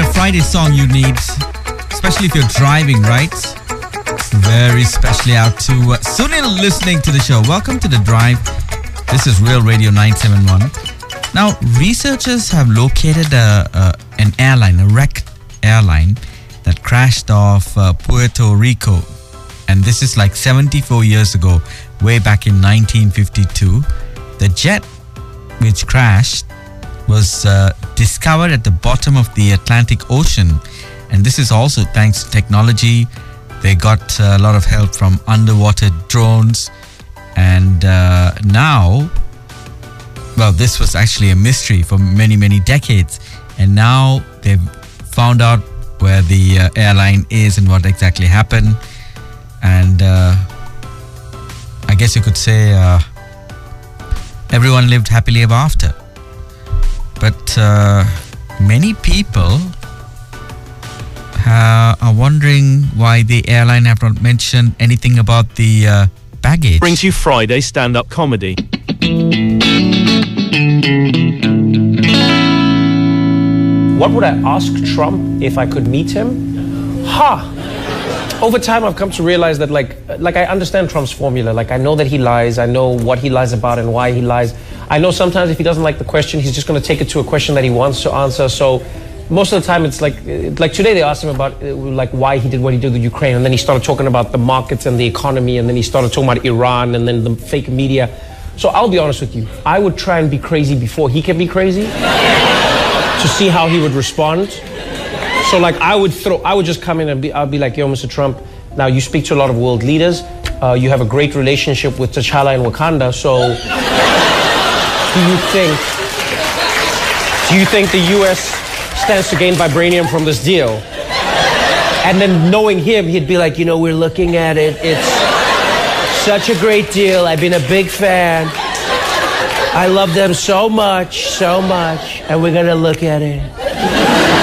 of Friday song you need, especially if you're driving, right? Very specially out to Sunil listening to the show. Welcome to The Drive. This is Real Radio 971. Now, researchers have located an airline, a wrecked airline that crashed off Puerto Rico. And this is like 74 years ago, way back in 1952. The jet which crashed was discovered at the bottom of the Atlantic Ocean. And this is also thanks to technology. They got a lot of help from underwater drones. And now, well, this was actually a mystery for many, many decades. And now they've found out where the airline is and what exactly happened. And I guess you could say everyone lived happily ever after. But many people are wondering why the airline have not mentioned anything about the baggage. Brings you Friday stand-up comedy. What would I ask Trump if I could meet him? Over time, I've come to realize that, like I understand Trump's formula. Like, I know that he lies. I know what he lies about and why he lies. I know sometimes if he doesn't like the question, he's just going to take it to a question that he wants to answer. So most of the time, it's like today they asked him about like why he did what he did with Ukraine, and then he started talking about the markets and the economy, and then he started talking about Iran and then the fake media. So I'll be honest with you. I would try and be crazy before he can be crazy to see how he would respond. So like I would just come in and I'd be like, yo, Mr. Trump, now you speak to a lot of world leaders. You have a great relationship with T'Challa and Wakanda. So do you think the U.S. stands to gain vibranium from this deal? And then knowing him, he'd be like, you know, we're looking at it. It's such a great deal. I've been a big fan. I love them so much, and we're going to look at it.